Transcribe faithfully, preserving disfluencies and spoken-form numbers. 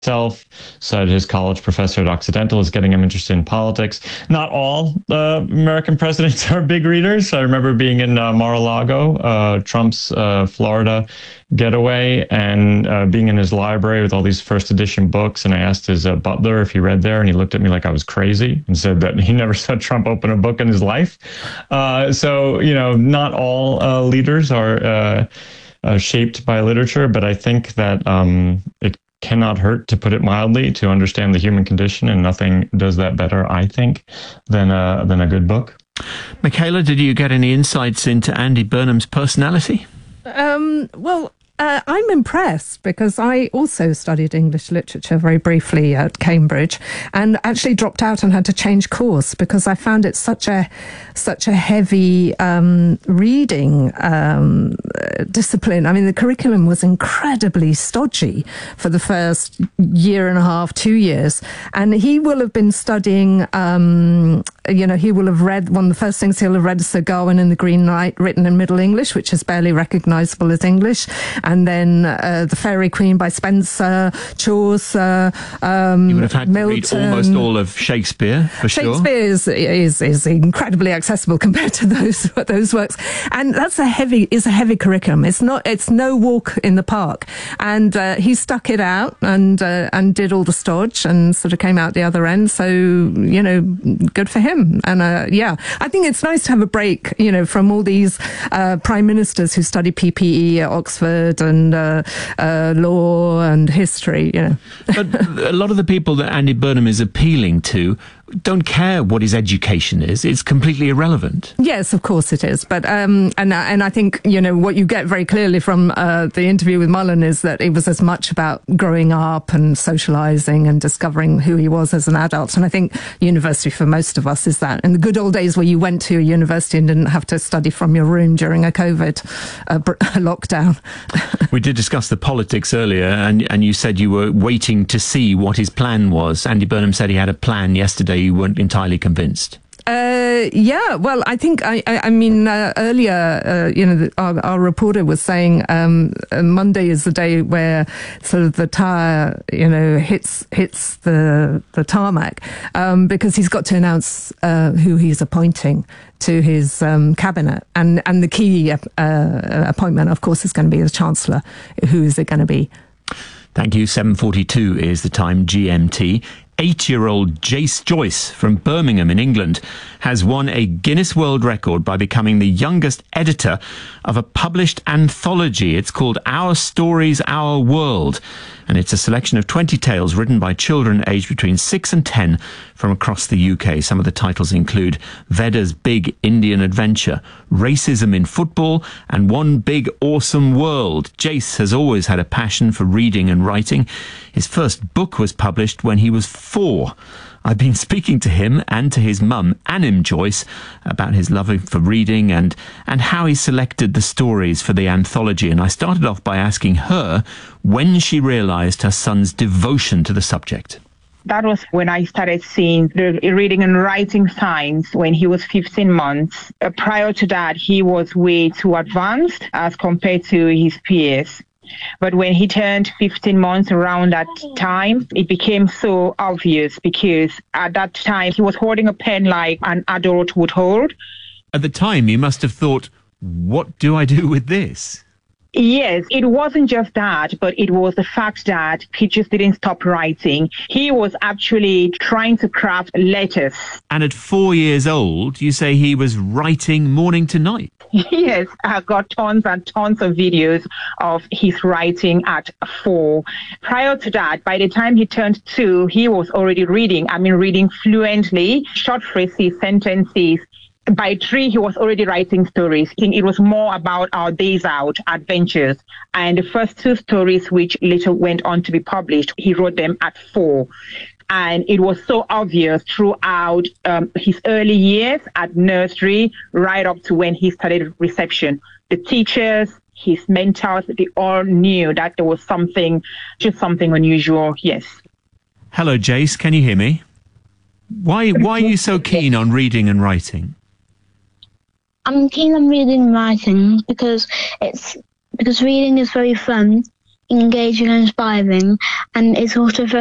himself, said his college professor at Occidental is getting him interested in politics. Not all uh, American presidents are big readers. I remember being in uh, Mar-a-Lago, uh, Trump's uh, Florida getaway, and uh, being in his library with all these first edition books. And I asked his uh, butler if he read there, and he looked at me like I was crazy and said that he never saw Trump open a book in his life. Uh, so, you know, not all uh, leaders are uh, uh, shaped by literature, but I think that um, it cannot hurt, to put it mildly, to understand the human condition, and nothing does that better, I think, than a, than a good book. Michaela, did you get any insights into Andy Burnham's personality? Um, well, uh, I'm impressed because I also studied English literature very briefly at Cambridge, and actually dropped out and had to change course because I found it such a such a heavy um, reading um, discipline. I mean, the curriculum was incredibly stodgy for the first year and a half, two years, and he will have been studying. Um, you know, he will have read one of the first things he'll have read is Sir Gawain and the Green Knight, written in Middle English, which is barely recognisable as English, and then uh, The Fairy Queen by Spenser, Chaucer, um, you would have had Milton. to read almost all of Shakespeare, for Shakespeare sure. is, is is incredibly accessible compared to those those works, and that's a heavy is a heavy curriculum. It's not it's no walk in the park, and uh, he stuck it out and uh, and did all the stodge and sort of came out the other end. So, you know, good for him. And uh, yeah, I think it's nice to have a break, you know, from all these uh, prime ministers who study P P E at Oxford and uh, uh, law and history, you know. But a lot of the people that Andy Burnham is appealing to don't care what his education is. It's completely irrelevant. Yes, of course it is. But um, and and I think, you know, what you get very clearly from uh, the interview with Mullen is that it was as much about growing up and socialising and discovering who he was as an adult. And I think university for most of us is that. In the good old days where you went to a university and didn't have to study from your room during a COVID uh, lockdown. We did discuss the politics earlier, and and you said you were waiting to see what his plan was. Andy Burnham said he had a plan yesterday. You weren't entirely convinced. Uh, yeah, well, I think, I, I, I mean, uh, earlier, uh, you know, the, our, our reporter was saying um, uh, Monday is the day where sort of the tire, you know, hits hits the the tarmac, um, because he's got to announce uh, who he's appointing to his um, cabinet. And, and the key uh, appointment, of course, is going to be the Chancellor. Who is it going to be? Thank you. seven forty-two is the time, G M T. Eight-year-old Jace Joyce from Birmingham in England has won a Guinness World Record by becoming the youngest editor of a published anthology. It's called Our Stories, Our World, and it's a selection of twenty tales written by children aged between six and ten from across the U K. Some of the titles include Veda's Big Indian Adventure, Racism in Football, and One Big Awesome World. Jace has always had a passion for reading and writing. His first book was published when he was four. I've been speaking to him and to his mum, Anim Joyce, about his love for reading and, and how he selected the stories for the anthology. And I started off by asking her when she realised her son's devotion to the subject. That was when I started seeing the reading and writing signs when he was fifteen months. Uh, prior to that, he was way too advanced as compared to his peers. But when he turned fifteen months, around that time, it became so obvious because at that time he was holding a pen like an adult would hold. At the time, you must have thought, what do I do with this? Yes, it wasn't just that, but it was the fact that he just didn't stop writing. He was actually trying to craft letters. And at four years old, you say he was writing morning to night? Yes, I got tons and tons of videos of his writing at four. Prior to that, by the time he turned two, he was already reading. I mean, reading fluently, short phrases, sentences. By three, he was already writing stories. I think it was more about our days out adventures. And the first two stories, which later went on to be published, he wrote them at four. And it was so obvious throughout um, his early years at nursery, right up to when he started reception. The teachers, his mentors, they all knew that there was something, just something unusual. Yes. Hello, Jace. Can you hear me? Why, why are you so keen on reading and writing? I'm keen on reading and writing because it's because reading is very fun. engaging and inspiring, and it's also very